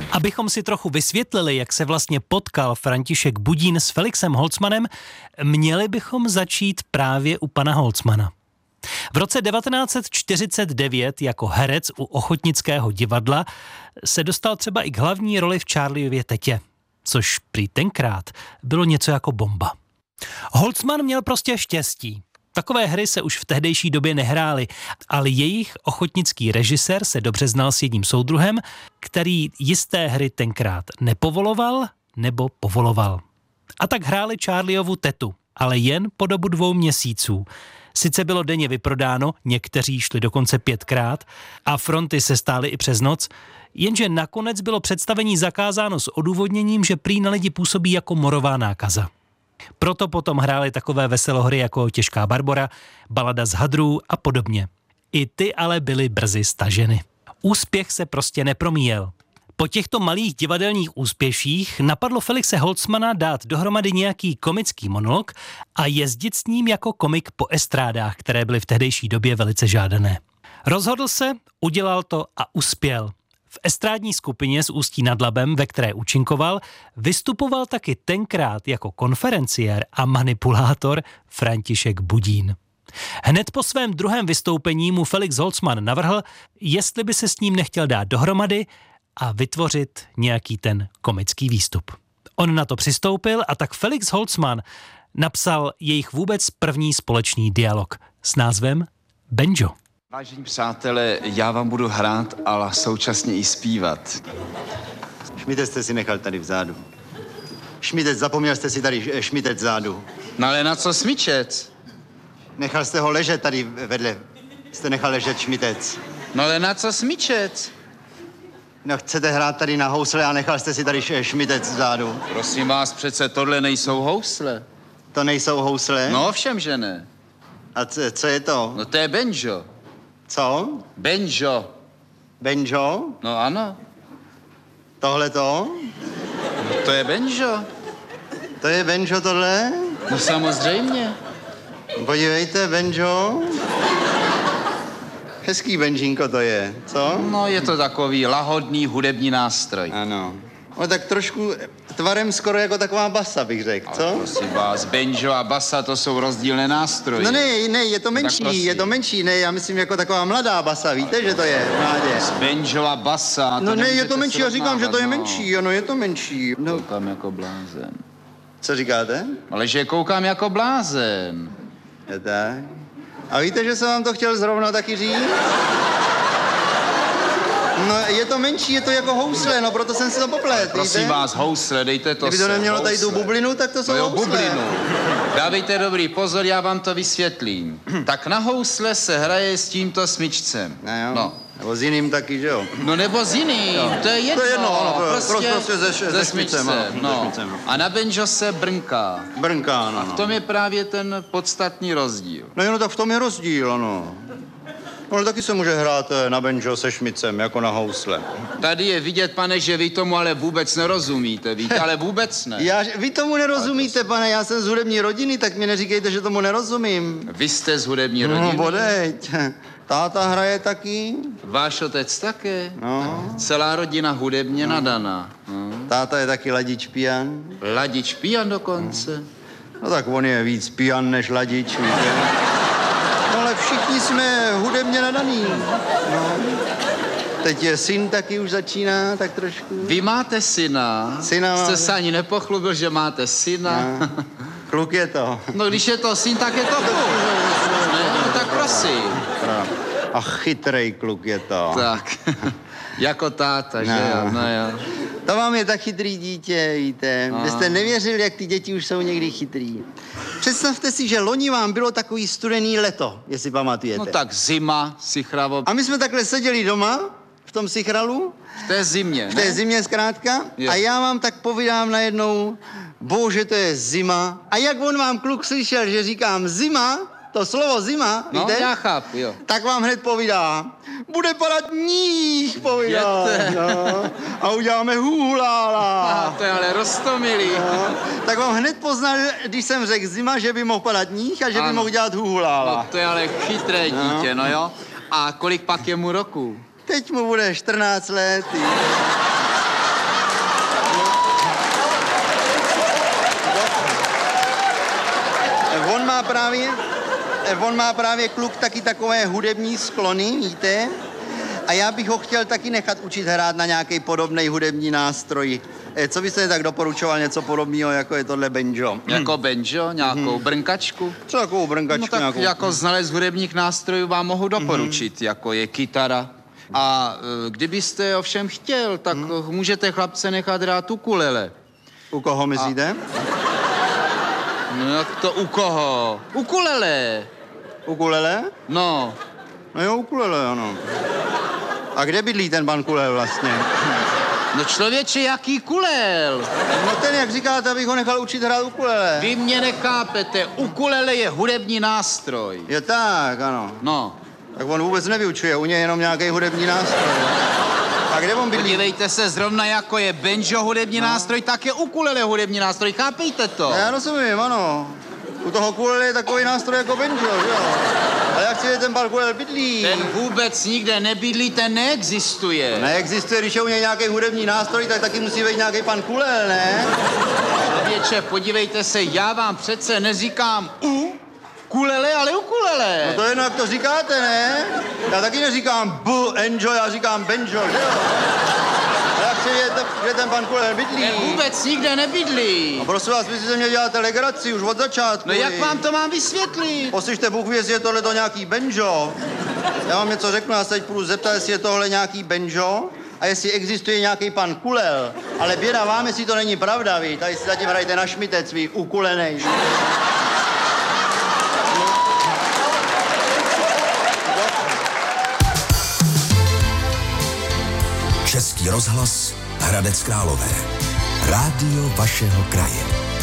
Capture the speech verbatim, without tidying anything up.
Abychom si trochu vysvětlili, jak se vlastně potkal František Budín s Felixem Holcmanem, měli bychom začít právě u pana Holcmana. V roce devatenáct set čtyřicet devět jako herec u Ochotnického divadla se dostal třeba i k hlavní roli v Charlievě tetě, což prý tenkrát bylo něco jako bomba. Holcman měl prostě štěstí. Takové hry se už v tehdejší době nehrály, ale jejich ochotnický režisér se dobře znal s jedním soudruhem, který jisté hry tenkrát nepovoloval nebo povoloval. A tak hráli Charlieovu tetu, ale jen po dobu dvou měsíců. Sice bylo denně vyprodáno, někteří šli dokonce pětkrát a fronty se stály i přes noc, jenže nakonec bylo představení zakázáno s odůvodněním, že prý na lidi působí jako morová nákaza. Proto potom hráli takové veselohry jako Těžká Barbora, Balada z hadrů a podobně. I ty ale byly brzy staženy. Úspěch se prostě nepromíjel. Po těchto malých divadelních úspěších napadlo Felixe Holcmana dát dohromady nějaký komický monolog a jezdit s ním jako komik po estrádách, které byly v tehdejší době velice žádané. Rozhodl se, udělal to a uspěl. V estrádní skupině z Ústí nad Labem, ve které účinkoval, vystupoval taky tenkrát jako konferenciér a manipulátor František Budín. Hned po svém druhém vystoupení mu Felix Holcman navrhl, jestli by se s ním nechtěl dát dohromady a vytvořit nějaký ten komický výstup. On na to přistoupil a tak Felix Holcman napsal jejich vůbec první společný dialog s názvem Benjo. Vážení přátelé, já vám budu hrát, ale současně i zpívat. Šmitec jste si nechal tady vzadu. Šmitec, zapomněl jste si tady šmitec vzadu. No ale na co smyčec? Nechal jste ho ležet tady vedle. Jste nechal ležet šmitec. No ale na co smyčec? No chcete hrát tady na housle a nechal jste si tady šmitec vzadu. Prosím vás, přece tohle nejsou housle. To nejsou housle? No ovšem, že ne. A co, co je to? No to je banjo. Co? Banjo. Banjo? No ano. Tohle to? No to je banjo. To je banjo tohle? No samozřejmě. Podívejte, banjo. Hezký benžínko to je, co? No je to takový lahodný hudební nástroj. Ano. No tak trošku tvarem skoro jako taková basa, bych řekl, co? Ale prosím vás, banjo a basa, to jsou rozdílné nástroje. No ne, ne, je to menší, je to menší, ne, já myslím jako taková mladá basa, víte, že to je, mládě. Banjo a basa, to no ne, je to menší, já říkám, že to je no. menší, ano, je to menší. No. Koukám jako blázen. Co říkáte? Ale že koukám jako blázen. Je tak. A víte, že jsem vám to chtěl zrovna taky říct? No, je to menší, je to jako housle, no proto jsem si to poplet, Prosím víte? vás, housle, dejte to Kdyby to sem, nemělo housle. tady tu bublinu, tak to jsou No jo, housle. bublinu. Dávejte dobrý pozor, já vám to vysvětlím. Tak na housle se hraje s tímto smyčcem. No, jo. No. Nebo s jiným taky, že jo? No nebo s jiným, to je jedno. To je jedno, ano, prostě, prostě, prostě se, se, se smyčcem, šmicem, ano, no. se šmicem. A na banjo se brnká. Brnká, no. A v tom je právě ten podstatný rozdíl. No jo, no tak v tom je rozdíl, ano. No, ale taky se může hrát na banjo se šmicem, jako na housle. Tady je vidět, pane, že vy tomu ale vůbec nerozumíte, víte, ale vůbec ne. Já, vy tomu nerozumíte, pane, já jsem z hudební rodiny, tak mi neříkejte, že tomu nerozumím. Vy jste z hudební No, rodiny? bodeď. Táta hraje taky. Váš otec také? No. Celá rodina hudebně no. nadaná. No. Táta je taky ladič pijan. Ladič pijan dokonce? No tak on je víc pijan než ladič, víte. No ale všichni jsme hudebně nadaný. No. Teď je syn taky už začíná, tak trošku. Vy máte syna? Syna Jste mám. se ani nepochlubil, že máte syna? No. Kluk je to. No když je to syn, tak je to kluk. Ne, no, tak prosím. A chytrej kluk je to. Tak, jako táta, že No. jo? No jo. To vám je tak chytrý dítě, víte. No. Vy jste nevěřili, jak ty děti už jsou někdy chytrý. Představte si, že loni vám bylo takový studený leto, jestli pamatujete. No tak zima, sichravo. A my jsme takhle seděli doma, v tom sichralu, V té zimě, v té ne? zimě zkrátka, Jo. a já vám tak povídám najednou, bože, to je zima. A jak on vám kluk slyšel, že říkám zima, to slovo zima, No, víte? já chápu, jo. Tak vám hned povídá, bude padat níh, povídá. Jete. No. A uděláme hůlála. Aha, to je ale roztomilý. No, tak vám hned poznal, když jsem řekl zima, že by mohl padat níh a že by Ano. mohl dělat hůlála. No, to je ale chytré dítě, no jo. A kolik pak je mu roku? Teď mu bude čtrnáct let. má právě, on má právě kluk taky takové hudební sklony, víte? A já bych ho chtěl taky nechat učit hrát na nějaký podobný hudební nástroj. Co byste tak doporučoval něco podobného, jako je tohle banjo? Jako banjo, nějakou hmm. brnkačku? Co takovou brnkačku? No tak nějakou? jako znalec hudebních nástrojů vám mohu doporučit, hmm. jako je kytara. A e, kdybyste ovšem chtěl, tak hmm. můžete chlapce nechat hrát ukulele. U koho myslíte? A... No jak to u koho? Ukulele. Ukulele? No. No jo, ukulele, ano. A kde bydlí ten pan Kulel vlastně? No člověče, jaký kulel? No ten, jak říkáte, abych ho nechal učit hrát ukulele. Vy mě nechápete, ukulele je hudební nástroj. Je tak, ano. No. Tak on vůbec nevyučuje, u něj jenom nějaký hudební nástroj. A kde on bydlí? Podívejte se, zrovna jako je banjo hudební no. nástroj, tak je ukulele hudební nástroj, chápejte to? Já rozumím, ano. U toho ukulele je takový nástroj jako banjo, že jo? Ale jak si ten pan Kulel bydlí? Ten vůbec nikde nebydlí, ten neexistuje. Neexistuje, když je u něj nějaký hudební nástroj, tak taky musí být nějaký pan Kulel, ne? Člověče, podívejte se, já vám přece neříkám u kulele, ale ukulele. No to je jedno, jak to říkáte, ne? Já taky neříkám b, enjoy, já říkám banjo, že jo? A jak si vědět, kde ten pan Kulel bydlí? Ten vůbec nikde nebydlí. No prosím vás, vy si ze mě děláte legraci už od začátku. No jak vám to mám vysvětlit? Poslyšte, Bůh ví, jestli je tohle to nějaký banjo. Já vám něco řeknu, já se teď půjdu zeptat, jestli je tohle nějaký banjo a jestli existuje nějaký pan Kulel. Ale běda vám, jestli to není pravda, vy. Tady si zatím hrajte na šmitec, vy ukulenej. Český rozhlas Hradec Králové. Rádio vašeho kraje.